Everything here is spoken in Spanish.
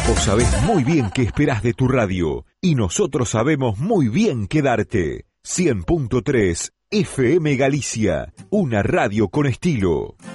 Vos sabés muy bien qué esperás de tu radio y nosotros sabemos muy bien qué darte. 100.3 FM Galicia, una radio con estilo.